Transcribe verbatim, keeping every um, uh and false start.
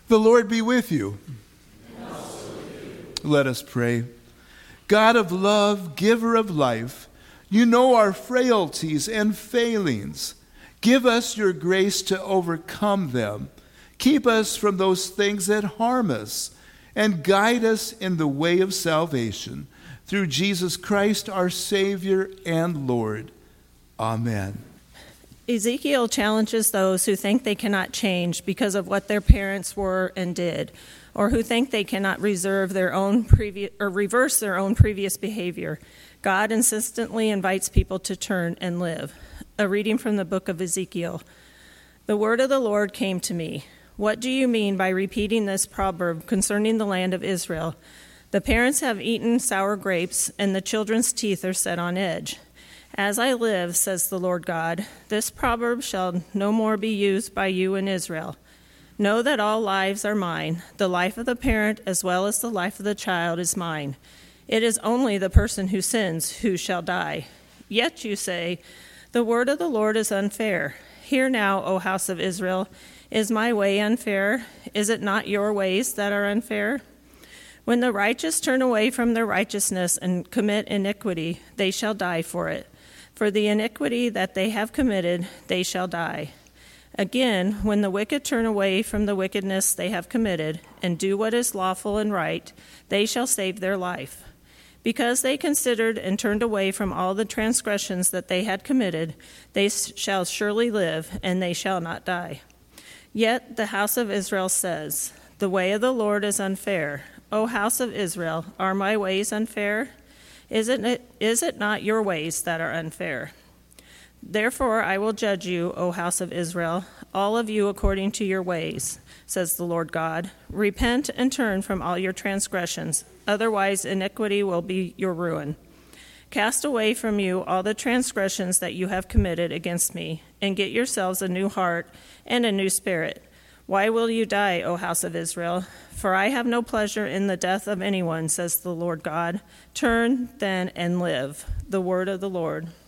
The Lord be with you. And also with you. Let us pray. God of love, giver of life, you know our frailties and failings. Give us your grace to overcome them. Keep us from those things that harm us, and guide us in the way of salvation. Through Jesus Christ, our Savior and Lord. Amen. Ezekiel challenges those who think they cannot change because of what their parents were and did, or who think they cannot reserve their own previous or reverse their own previous behavior. God insistently invites people to turn and live. A reading from the book of Ezekiel. The word of the Lord came to me. What do you mean by repeating this proverb concerning the land of Israel? The parents have eaten sour grapes, and the children's teeth are set on edge. As I live, says the Lord God, this proverb shall no more be used by you in Israel. Know that all lives are mine. The life of the parent as well as the life of the child is mine. It is only the person who sins who shall die. Yet you say, the word of the Lord is unfair. Hear now, O house of Israel, is my way unfair? Is it not your ways that are unfair? When the righteous turn away from their righteousness and commit iniquity, they shall die for it. For the iniquity that they have committed, they shall die. Again, when the wicked turn away from the wickedness they have committed and do what is lawful and right, they shall save their life. Because they considered and turned away from all the transgressions that they had committed, they shall surely live, and they shall not die. Yet the house of Israel says, the way of the Lord is unfair. O house of Israel, are my ways unfair? Is it, is it not your ways that are unfair? Therefore I will judge you, O house of Israel, all of you according to your ways, says the Lord God. Repent and turn from all your transgressions, otherwise iniquity will be your ruin. Cast away from you all the transgressions that you have committed against me, and get yourselves a new heart and a new spirit. Why will you die, O house of Israel? For I have no pleasure in the death of anyone, says the Lord God. Turn, then, and live. The word of the Lord.